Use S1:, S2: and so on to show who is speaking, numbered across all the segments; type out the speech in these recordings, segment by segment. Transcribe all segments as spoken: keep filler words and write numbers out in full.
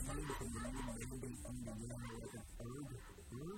S1: coming from the new mandate Indiana like an Erg? Erg?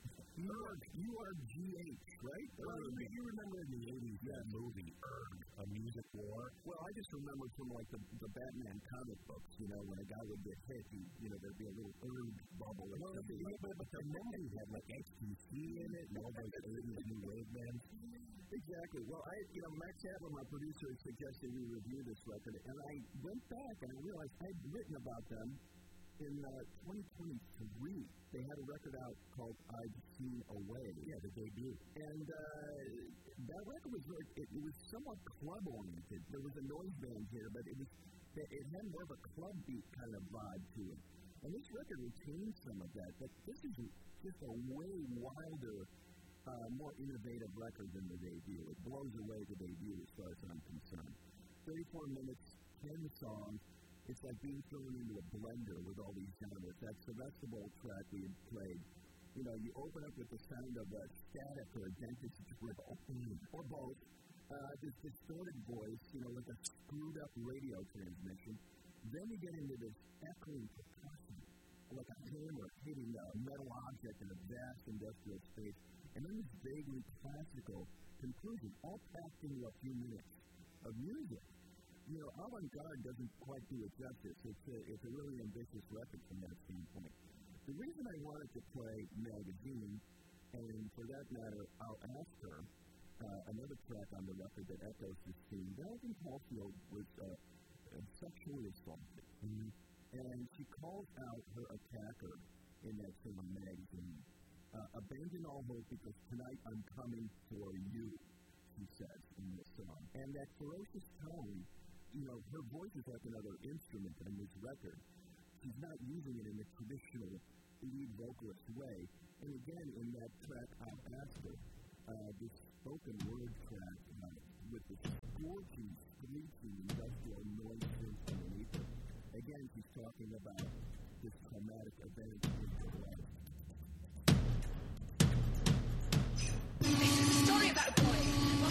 S2: Erg, U R G H, right?
S1: Well, you, you remember in the eighties that movie, Erg, A Music War?
S2: Well, I just remember from like the, the Batman comic books, you know, when a guy would get hit, he, you know, there'd be a little Erg bubble. Or
S1: well,
S2: something.
S1: But, but, but the movie had like X T C in it, and all those eighties new wave bands.
S2: Exactly. Well, I, you know, Max Adler, my producer, suggested we review this record, and I went back and I realized I'd written about them in uh, twenty twenty-three. They had a record out called I've Seen a Way.
S1: Yeah, the debut.
S2: And uh, that record was really, it, it was somewhat club-oriented. There was a noise band here, but it was it, it had more of a club beat kind of vibe to it. And this record retains some of that, but this is just a way wilder, uh, more innovative record than the debut. It blows away the debut as far as I'm concerned. thirty-four minutes, ten songs. It's like being thrown into a blender with all these genres. That's the Vestibule track we had played. You know, you open up with the sound of a static or a dentist dribble, or both. Uh, this distorted voice, you know, like a screwed up radio transmission. Then you get into this echoing percussion, like a hammer hitting a metal object in a vast industrial space. And then this vaguely classical conclusion, all packed into a few minutes of music. You know, Avant-Garde doesn't quite do it justice. It's a, it's a really ambitious record from that standpoint. The reason I wanted to play Magazine, and for that matter, I'll ask her, uh, another track on the record that echoes this theme, Megan Caulfield was uh, uh, sexually assaulted. Mm-hmm. And she calls out her attacker in that same Magazine. Uh, Abandon all hope because tonight I'm coming for you, she says in this song. And that ferocious tone, you know, her voice is like another instrument in this record. She's not using it in a traditional lead vocalist way. And again, in that track, I'll ask her, uh, this spoken word track uh, with this scorching, screeching industrial noise underneath it. Again, she's talking about this traumatic event in